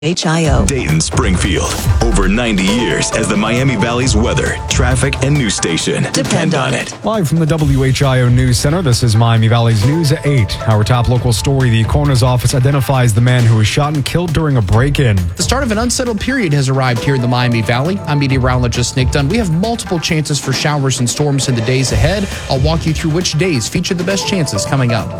HIO. Dayton, Springfield. Over 90 years as the Miami Valley's weather, traffic, and news station. Depend on it. Live from the WHIO News Center, this is Miami Valley's News at 8. Our top local story, the coroner's office identifies the man who was shot and killed during a break-in. The start of an unsettled period has arrived here in the Miami Valley. I'm meteorologist Nick Dunn. We have multiple chances for showers and storms in the days ahead. I'll walk you through which days feature the best chances coming up.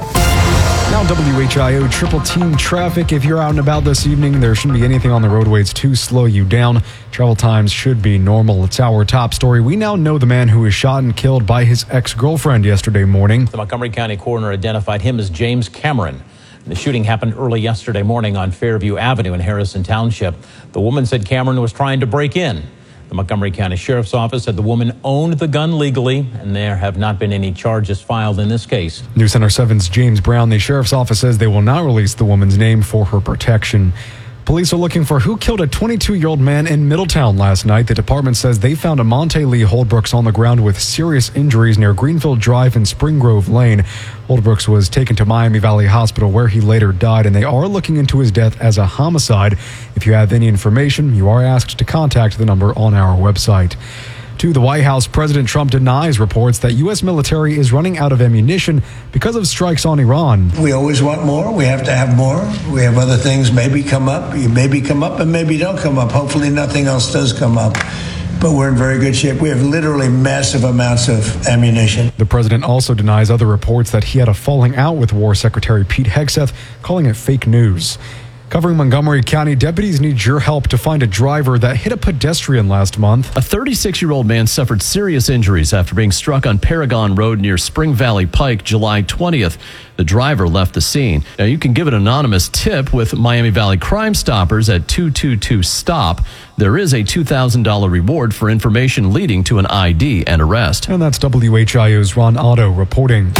Now WHIO triple team traffic. If you're out and about this evening, there shouldn't be anything on the roadways to slow you down. Travel times should be normal. It's our top story. We now know the man who was shot and killed by his ex-girlfriend yesterday morning. The Montgomery County coroner identified him as James Cameron. The shooting happened early yesterday morning on Fairview Avenue in Harrison Township. The woman said Cameron was trying to break in. The Montgomery County Sheriff's Office said the woman owned the gun legally, and there have not been any charges filed in this case. News Center 7's James Brown. The Sheriff's Office says they will not release the woman's name for her protection. Police are looking for who killed a 22-year-old man in Middletown last night. The department says they found Amonte Lee Holdbrooks on the ground with serious injuries near Greenfield Drive and Spring Grove Lane. Holdbrooks was taken to Miami Valley Hospital where he later died, and they are looking into his death as a homicide. If you have any information, you are asked to contact the number on our website. To the White House, President Trump denies reports that U.S. military is running out of ammunition because of strikes on Iran. We always want more. We have to have more. We have other things maybe come up. You maybe come up and maybe don't come up. Hopefully nothing else does come up. But we're in very good shape. We have literally massive amounts of ammunition. The president also denies other reports that he had a falling out with War Secretary Pete Hegseth, calling it fake news. Covering Montgomery County, deputies need your help to find a driver that hit a pedestrian last month. A 36-year-old man suffered serious injuries after being struck on Paragon Road near Spring Valley Pike July 20th. The driver left the scene. Now, you can give an anonymous tip with Miami Valley Crime Stoppers at 222-STOP. There is a $2,000 reward for information leading to an ID and arrest. And that's WHIO's Ron Otto reporting.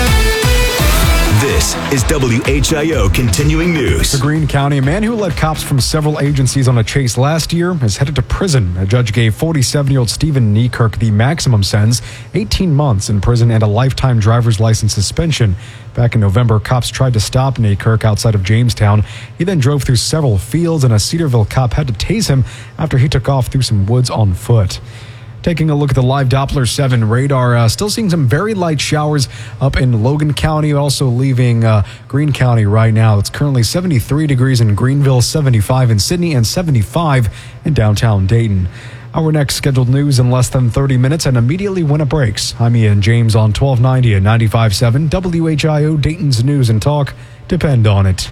This is WHIO Continuing News. For Greene County, a man who led cops from several agencies on a chase last year is headed to prison. A judge gave 47-year-old Stephen Niekirk the maximum sentence, 18 months in prison and a lifetime driver's license suspension. Back in November, cops tried to stop Niekirk outside of Jamestown. He then drove through several fields, and a Cedarville cop had to tase him after he took off through some woods on foot. Taking a look at the live Doppler 7 radar, still seeing some very light showers up in Logan County, also leaving Greene County right now. It's currently 73 degrees in Greenville, 75 in Sydney, and 75 in downtown Dayton. Our next scheduled news in less than 30 minutes and immediately when it breaks. I'm Ian James on 1290 and 95.7 WHIO Dayton's News and Talk. Depend on it.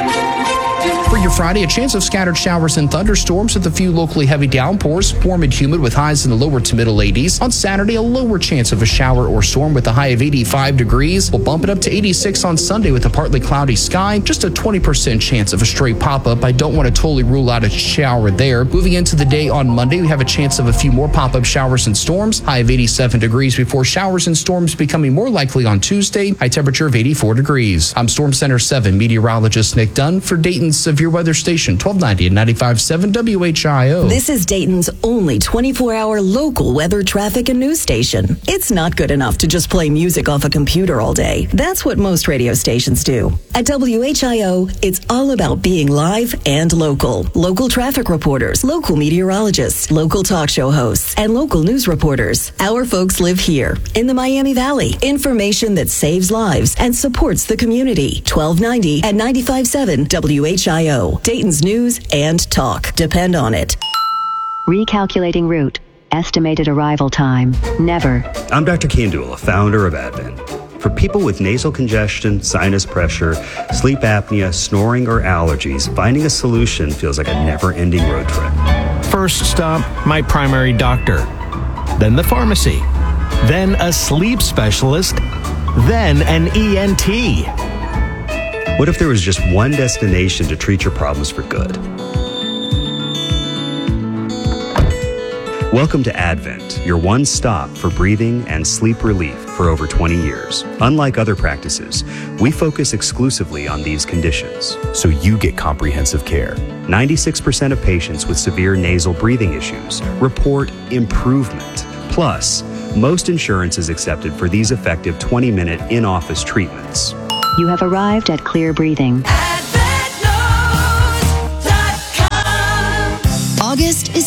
For your Friday, a chance of scattered showers and thunderstorms with a few locally heavy downpours. Warm and humid with highs in the lower to middle 80s. On Saturday, a lower chance of a shower or storm with a high of 85 degrees. We'll bump it up to 86 on Sunday with a partly cloudy sky. Just a 20% chance of a stray pop-up. I don't want to totally rule out a shower there. Moving into the day on Monday, we have a chance of a few more pop-up showers and storms. High of 87 degrees before showers and storms becoming more likely on Tuesday. High temperature of 84 degrees. I'm Storm Center 7 meteorologist Nick Dunn for Dayton's Severe Weather Station, 1290 and 95.7 WHIO. This is Dayton's only 24-hour local weather, traffic, and news station. It's not good enough to just play music off a computer all day. That's what most radio stations do. At WHIO, it's all about being live and local. Local traffic reporters, local meteorologists, local talk show hosts, and local news reporters. Our folks live here in the Miami Valley. Information that saves lives and supports the community. 1290 and 95.7 WHIO. Dayton's News and Talk. Depend on it. Recalculating route. Estimated arrival time. Never. I'm Dr. Kandula, founder of Advent. For people with nasal congestion, sinus pressure, sleep apnea, snoring, or allergies, finding a solution feels like a never-ending road trip. First stop, my primary doctor. Then the pharmacy. Then a sleep specialist. Then an ENT. What if there was just one destination to treat your problems for good? Welcome to Advent, your one stop for breathing and sleep relief for over 20 years. Unlike other practices, we focus exclusively on these conditions, so you get comprehensive care. 96% of patients with severe nasal breathing issues report improvement. Plus, most insurance is accepted for these effective 20-minute in-office treatments. You have arrived at Clear Breathing. AdventNows.com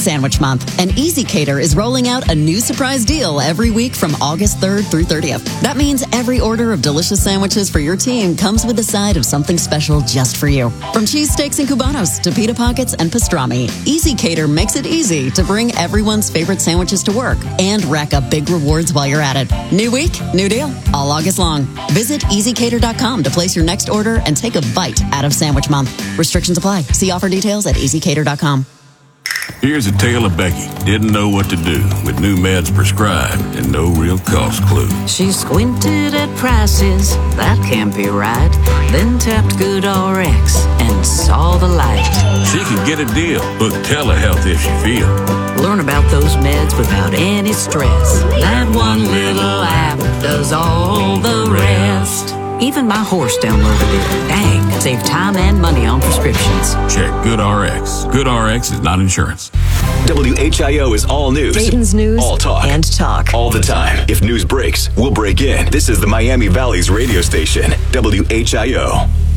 Sandwich Month, and Easy Cater is rolling out a new surprise deal every week from August 3rd through 30th. That means every order of delicious sandwiches for your team comes with a side of something special just for you. From cheesesteaks and Cubanos to pita pockets and pastrami, Easy Cater makes it easy to bring everyone's favorite sandwiches to work and rack up big rewards while you're at it. New week, new deal, all August long. Visit easycater.com to place your next order and take a bite out of Sandwich Month. Restrictions apply. See offer details at easycater.com. Here's a tale of Becky. Didn't know what to do with new meds prescribed and no real cost clue. She squinted at prices, that can't be right. Then tapped GoodRx and saw the light. She could get a deal, book telehealth if she feel. Learn about those meds without any stress. That one little app does all the rest. Even my horse downloaded it. Dang, save time and money on prescriptions. Check GoodRx. GoodRx is not insurance. WHIO is all news. Dayton's news all talk. and talk. All the time. If news breaks, we'll break in. This is the Miami Valley's radio station, WHIO.